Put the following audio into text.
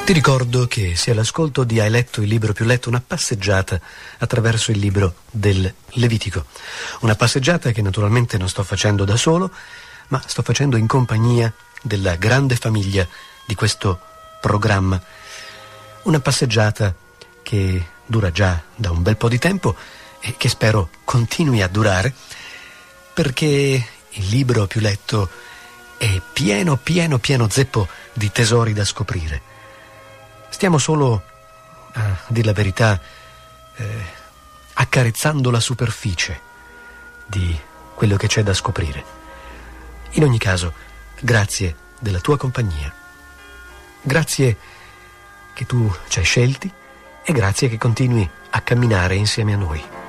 Ti ricordo che sia l'ascolto di Hai letto il libro più letto, una passeggiata attraverso il libro del Levitico. Una passeggiata che naturalmente non sto facendo da solo, ma sto facendo in compagnia della grande famiglia di questo programma. Una passeggiata che dura già da un bel po' di tempo e che spero continui a durare, perché il libro più letto è pieno zeppo di tesori da scoprire. Stiamo solo, a dir la verità, accarezzando la superficie di quello che c'è da scoprire. In ogni caso, grazie della tua compagnia. Grazie che tu ci hai scelti e grazie che continui a camminare insieme a noi.